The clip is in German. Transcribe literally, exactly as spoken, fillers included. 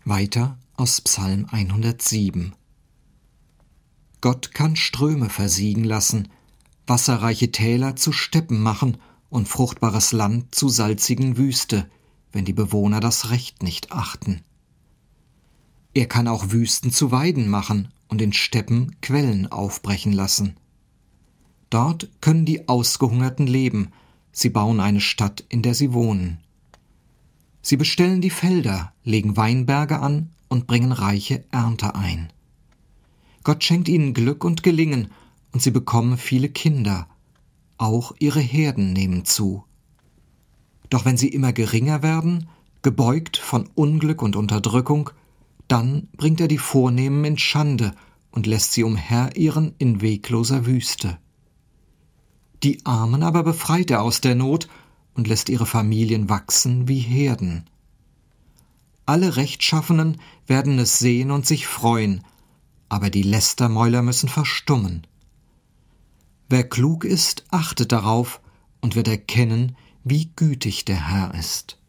Weiter aus Psalm hundertsieben. Gott kann Ströme versiegen lassen, wasserreiche Täler zu Steppen machen und fruchtbares Land zu salzigen Wüste, wenn die Bewohner das Recht nicht achten. Er kann auch Wüsten zu Weiden machen und in Steppen Quellen aufbrechen lassen. Dort können die Ausgehungerten leben, sie bauen eine Stadt, in der sie wohnen. Sie bestellen die Felder, legen Weinberge an und bringen reiche Ernte ein. Gott schenkt ihnen Glück und Gelingen, und sie bekommen viele Kinder. Auch ihre Herden nehmen zu. Doch wenn sie immer geringer werden, gebeugt von Unglück und Unterdrückung, dann bringt er die Vornehmen in Schande und lässt sie umherirren in wegloser Wüste. Die Armen aber befreit er aus der Not und lässt ihre Familien wachsen wie Herden. Alle Rechtschaffenen werden es sehen und sich freuen, aber die Lästermäuler müssen verstummen. Wer klug ist, achtet darauf und wird erkennen, wie gütig der Herr ist.